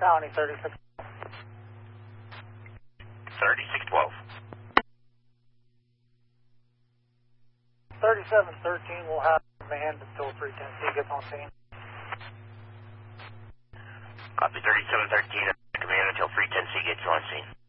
County 36. 3612. 3713 will have command until 310C gets on scene. Copy 3713, command until 310C gets on scene.